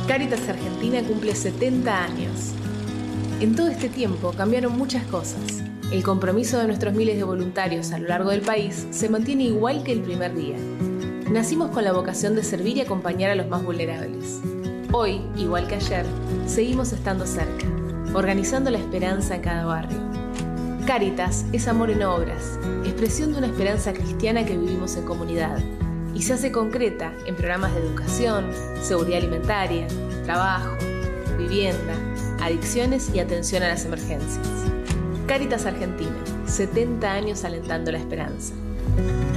Cáritas Argentina cumple 70 años. En todo este tiempo cambiaron muchas cosas. El compromiso de nuestros miles de voluntarios a lo largo del país se mantiene igual que el primer día. Nacimos con la vocación de servir y acompañar a los más vulnerables. Hoy, igual que ayer, seguimos estando cerca, organizando la esperanza en cada barrio. Cáritas es amor en obras, expresión de una esperanza cristiana que vivimos en comunidad y se hace concreta en programas de educación, seguridad alimentaria, trabajo, vivienda, adicciones y atención a las emergencias. Cáritas Argentina, 70 años alentando la esperanza.